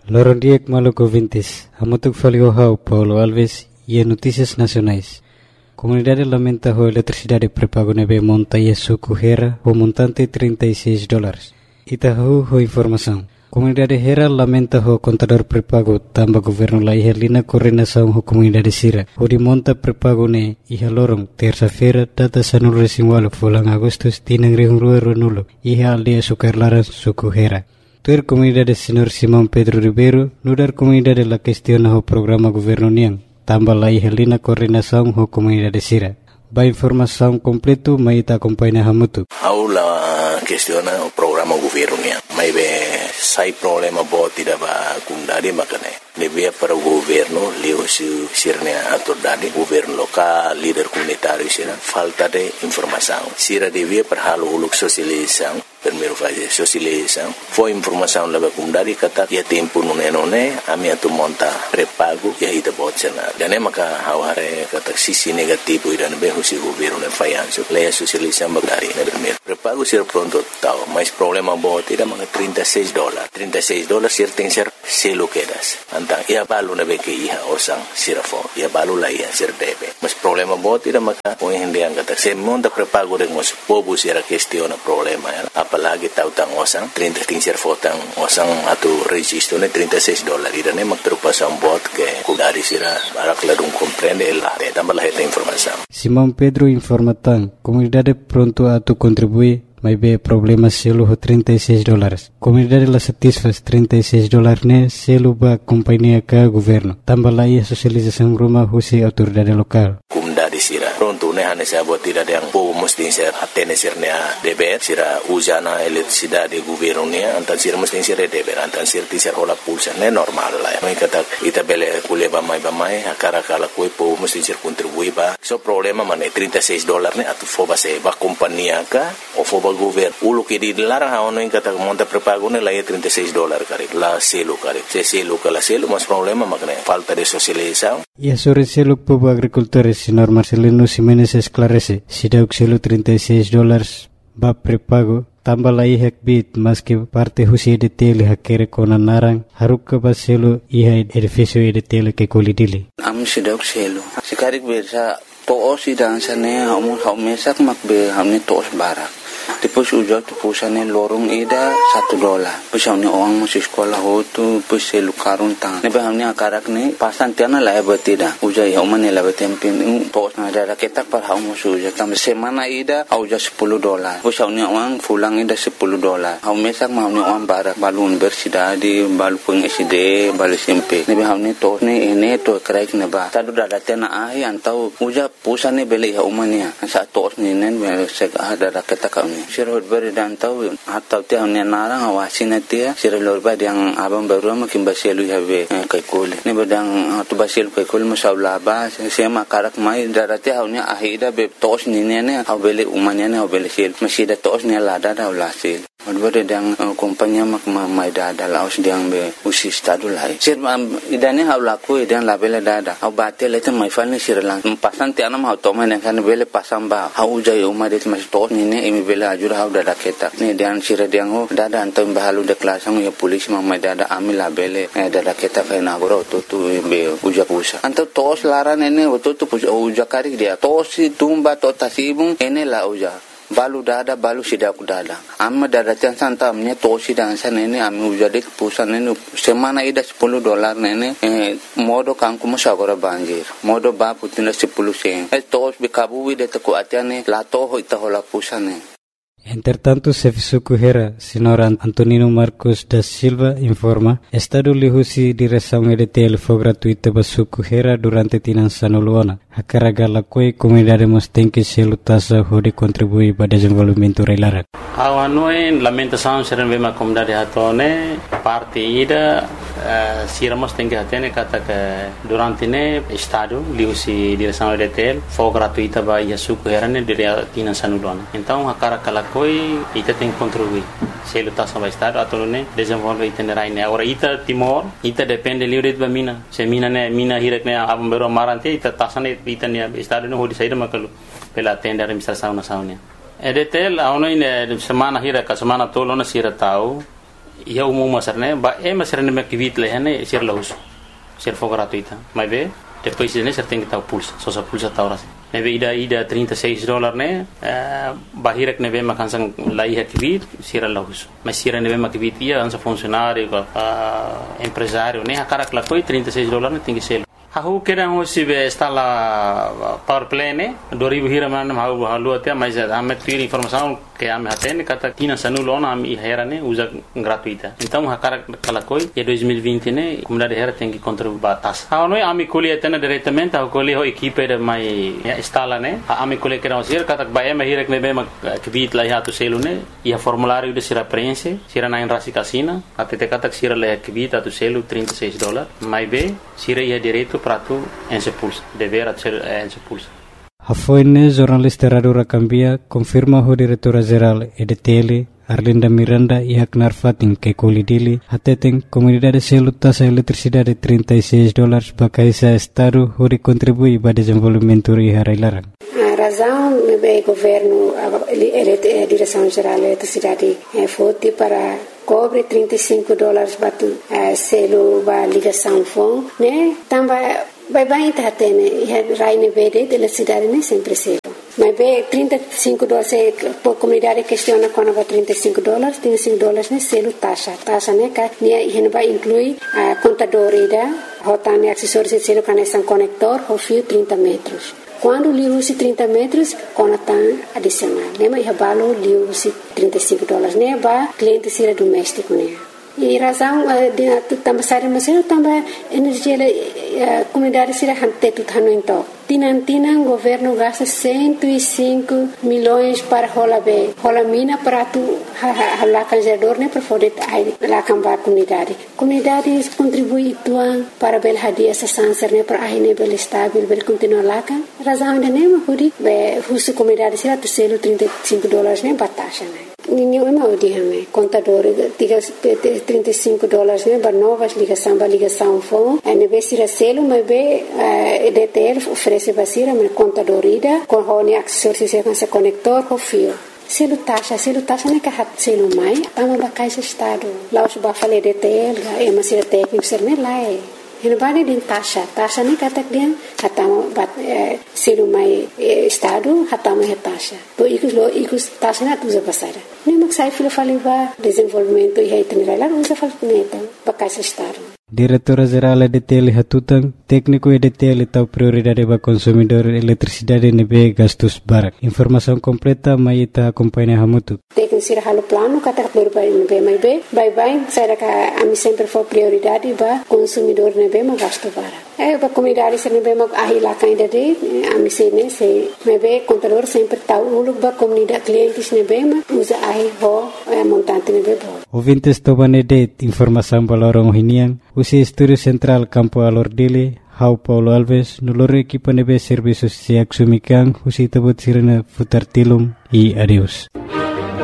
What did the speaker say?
Loron Diek Maluco Vintes, Amotuk Faliohau, Paulo Alves e Notícias Nacionais. Comunidade lamenta a eletricidade prepago nebe monta e suco Hera, o montante $36. Itahu ho informação. Comunidade Hera lamenta o contador prepago tamba governo la ihelina coordenação ho comunidade Sira. O de monta prepago ne iha lorong terça-feira data sanul resinwalo fulang Agustus tinang rihungrua runulo iha aldea sukarlaran suku Hera. Tuer comunidade Senhor Simão Pedro Ribeiro nudar comunidade la questiona ho programa governo niang tamba la ihelina coordenação ho comunidade Sira. Ba informação completo maita acompanha hamutu. Aula questiona o programa governo niang. Mai be sai problema bo tidak ba kundari makane. Lebih para o governo leu sirnya autoridade governo local líder comunitário sira falta de informação. Sira devia para halo uluk sosialização. Primeiro fase sosialização. Foi informação leva kundari kata ya tempo nune ami atu monta prepago ya ita botsena. Dan maka haware kata sisi negativo iran be husi governo ne fayanso. Leia sosialização bagari ne primeiro. Prepago sira pronto tau, mas problema bo tidak maka $36. $36 sir tem ser selo quedas. Antang ia balu na be ke iha osang sirafo. Ia balu la ia sir debe. Mas problema bo tidak maka o hindi ang kata se monta prepago de mos pobu sira questiona problema ya. Apalagi tahu tang osang 30 ser fotang osang atu registro ne $36 irane magtrupasan bot ke kudari sira barak ladung comprende la de tambah esta informação. Simão Pedro informa tang comunidade pronto atu contribui mas be problema selo ho $36. Comunidade la satisfaz $36 ne selo ba companhia ka governo. Tambah la ia sosialização rumah husi autoridade lokal. Comunidade sira pronto ne hane sa bot tidak yang po mesti ser atene sirnya deber sira usana eletricidade governo ne antan sira mesti ser deber antan sir ti ser hola pulsa ne normal la. Mai kata ita bele kuleba mai akara kala koi po mesti ser contribui ba. So problema mane $36 ne atu foba se ba companhia ka o foba governo ulo que dilarang haono in kata monta prepago ne la $36 kare la selo kare se selo kala selo mas problema makne falta de socialização. E sobre selo povo agricultores senhor Marcelino Ximenes esclarece se deu selo $36 ba prepago tambah la ihak bit mas que parte husi de tele hakere kona narang haruka ba selo iha edifício de tele que colidili am se deu selo sekarik bersa toos sidang sane mesak makbe hamne toos barak. Depois ujar tu pusane lorong ida $1. Pusane orang masih sekolah hotu puse lukarun tang. Nebe hamne akarak ne pasan tiana la betida. Ujar ya umane la betempin tos na ada ketak par hau musu ujar tam semana ida ujar $10. Pusane orang pulang ida $10. Hau mesak hamne orang barak balun bersidadi balu peng SD balu SMP. Nebe hamne tos ne ene to kraik neba. Tadu dada tiana ai antau ujar pusane beli ya umane sa tos ne nen sek ada ketak sirhut beri dan tahu atau tiang ni narang awasin atia sirhut beri yang abang baru makin basilu habe kaikul ni bedang tu basilu kaikul masalah bah sema karak mai darati haunya ahida be tos ni ne habele umanya ne habele sil masih da tos ni lada da ulasil Odbere dang kompanya mak mai dada laos dang be usi stadu lai. Sir idane hau laku idan labele dada. Hau bate lete mai falni sir lang. Pasan ti anam hau toma ne kan bele pasang ba. Hau jai umma det mas to ni ne imi bele ajur hau dada keta. Ni dan sir dang ho dada antam bahalu de klasang ya polis mai dada ami labele dada keta fa na goro to be uja pusa. Anto tos laran ene to uja kari dia. Tos tumba to tasibung ene la uja. Balu dada balu sidaku dada amma dada tian santam ne tosi dan sanene ami ujade pusan ne semana ida $10 nene modo kanku masagora banjir modo ba putina 10 sen tos bikabu de ko atiane la to ho ita hola pusane. Entretanto, Sefisuku Hera, senhor Antonino Marcos da Silva, informa, Estado lihusi direção EDTL foi gratuita para Suku Hera durante Tinansano Luana. A caragala coi comunidade mos tem que se lutasa de contribuir para o desenvolvimento reilara. A noi lamentação serem bem a comunidade hatone parte ida siramos tem que atene kata que durante ne Estado lihusi direção EDTL foi gratuita para Suku Hera ne dire Tinansano Luana. Então a caragala coi ita tem que contribuir. Se lutar sama Estado atau ne desenvolve itinerai ne. Agora ita Timor ita depende livre de mina. Se mina ne mina hirak ne abam bero marante ita tasane ita ne Estado ne hodi saída makalu pela tenda administração nacional. EDTL a ono ine semana hirak semana tolo na sira tau ia umum masarne ba masarne me kivit lehane sir lahus sir for gratuita mas be depois ne ser tem que estar pulsa só sa pulsa ta horas neve ida $36 ne bahirek neve makansang lai kivit sir lahus mas sir neve makivit ia ansa funcionário empresário ne akarak la koi $36 ne tem que ser Aku kira hosi be stala power play ne 2000 hira man mau halu até mas ame ter informação que ame atene kata tina sanulo na ame hera ne usa gratuita então hakara kala koi e 2020 ne comunidade hera tem que contribuir batas a noi ame colhe atene diretamente a colhe ho equipe de mai stala ne ame colhe que não ser kata ba ame hira que ne be ma kvit la ya to selu ne ia formulário de sira prense sira na rasi casina até te kata sira la kvit a to selu $36 mai be sira ia direito prato ensepulsa dever a ser ensepulsa. A foine jornalista Radura Cambia confirma o diretora-geral EDTL Arlinda Miranda e Aknar Fatin que colidili ateteng comunidade selu taxa eletricidade $36 para esse estado onde contribui para o desenvolvimento e harailarang. A razão do governo, a direção-geral da eletricidade foi para cobre $35 batu selo ba ligação fon né também vai tá tendo e raine verde da cidade né sempre selo mas be $35 por comunidade questiona quando vai $35 né selo taxa né que ne vai incluir a contadora rotane acessórios selo conexão conector o fio 30 metros. Quando li usi 30 metros, conatan adicional. Nema ia balo li usi $35. Ne ba cliente sira doméstico ne. E razão de também sair mas eu também energia comunidade sira hante tu thano então. Tinan governo gasta 105 milhões para rola mina para tu halakan gerador ne para poder halakan ba comunidade. Comunidade contribui tuan para bel hadia essa sanser ne para ahine bel estável bel continuar lakan. Razão de nema hudi be husu comunidade sira tu selo $35 ne batasha ne. Ninguém me diz contador diga $35 né para novas ligação fone e vez se selo mas be EDTL oferece vacina mas contador ida com o acessório se com conector com fio selo taxa né que hat selo mai tama bakai estado lá os ba fale EDTL e mas se técnico ser ne lá Hinabadi din tasha ni katak dia hatama bat selo mai estado hatama tasha to ikus tasha na tuza pasara ni maksai filo faliba desenvolvimento e itinerário usa falcuneta bakai estado Diretora-geral EDTL Hatutang, técnico EDTL tau prioridade para consumidor eletricidade nebe gastos barak. Informação completa mai ita acompanha hamutu. Técnico sira halo plano kata prioridade nebe mai be, bye sai ka ami sempre for prioridade ba consumidor nebe ma gasto barak. Ba comunidade sira nebe ma ahila kainda de ami sene se nebe contador sempre tau uluk ba comunidade clientes nebe ma usa ahi ho montante nebe bo. Ouvintes tobane de informação balorong hinian usi Estúdio Central Campo Alordile, Hau Paulo Alves, nulore equipa nebe serviços se axumikan, usi tabot sirena futartilum e adeus.